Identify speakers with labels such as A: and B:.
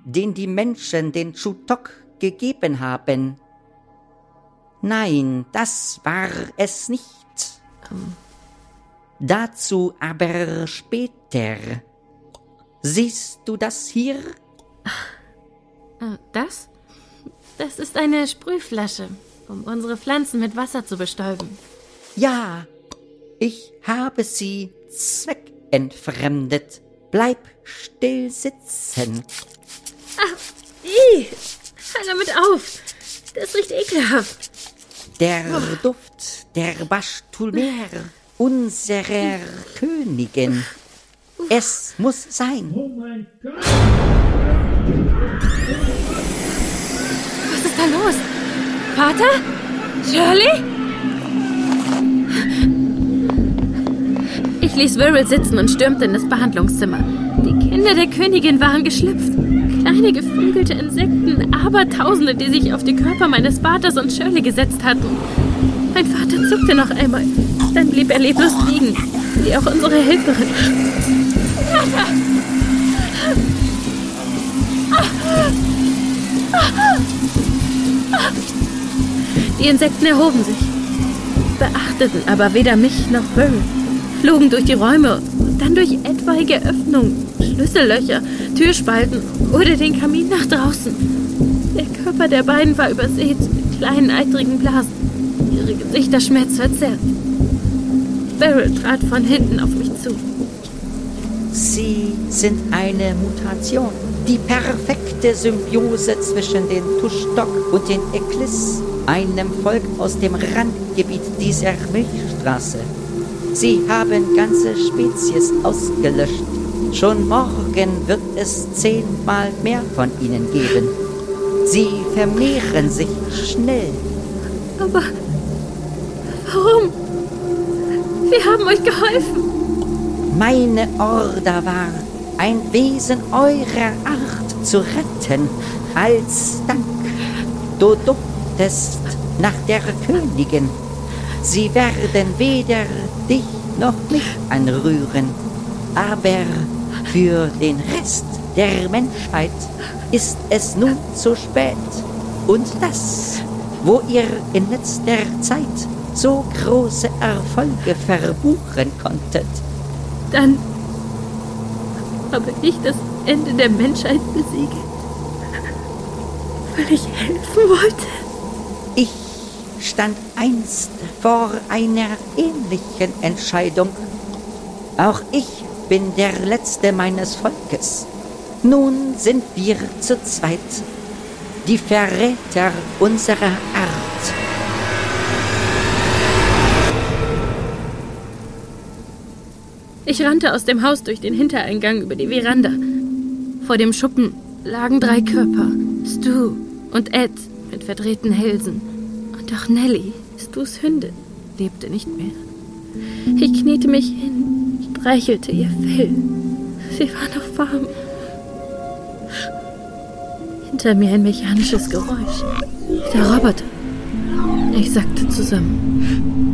A: den die Menschen den Chutok gegeben haben. Nein, das war es nicht. Dazu aber später. Siehst du das hier?
B: Das? Das ist eine Sprühflasche, um unsere Pflanzen mit Wasser zu bestäuben.
A: Ja, ich habe sie zweckentfremdet. Bleib still sitzen.
B: Hör damit auf. Das riecht ekelhaft.
A: Der Duft der Bastulmer, unserer Königin. Es muss sein.
C: Oh mein Gott!
B: Was ist da los? Vater? Shirley? Ich ließ Viral sitzen und stürmte in das Behandlungszimmer. Die Kinder der Königin waren geschlüpft. Kleine geflügelte Insekten, Abertausende, die sich auf die Körper meines Vaters und Shirley gesetzt hatten. Mein Vater zuckte noch einmal. Dann blieb er leblos liegen, wie auch unsere Helferin. Vater! Die Insekten erhoben sich, beachteten aber weder mich noch Viral, flogen durch die Räume und dann durch etwaige Öffnungen, Schlüssellöcher, Türspalten oder den Kamin nach draußen. Der Körper der beiden war übersät mit kleinen eitrigen Blasen, ihre Gesichter schmerzverzerrt. Viral trat von hinten auf mich zu.
A: Sie sind eine Mutation. Die perfekte Symbiose zwischen den Tushtok und den Eklis, einem Volk aus dem Randgebiet dieser Milchstraße. Sie haben ganze Spezies ausgelöscht. Schon morgen wird es 10-mal mehr von ihnen geben. Sie vermehren sich schnell.
B: Aber warum? Wir haben euch geholfen.
A: Meine Order war, ein Wesen eurer Art zu retten, als Dank. Du duftest nach der Königin. Sie werden weder dich noch mich anrühren, aber für den Rest der Menschheit ist es nun zu spät. Und das, wo ihr in letzter Zeit so große Erfolge verbuchen konntet.
B: Dann habe ich das Ende der Menschheit besiegt, weil ich helfen wollte.
A: Ich stand einst vor einer ähnlichen Entscheidung. Auch ich bin der Letzte meines Volkes. Nun sind wir zu zweit, die Verräter unserer Art.
B: Ich rannte aus dem Haus durch den Hintereingang über die Veranda. Vor dem Schuppen lagen 3 Körper. Stu und Ed mit verdrehten Hälsen. Und auch Nellie, Stus Hündin, lebte nicht mehr. Ich kniete mich hin, streichelte ihr Fell. Sie war noch warm. Hinter mir ein mechanisches Geräusch. Der Roboter. Ich sackte zusammen.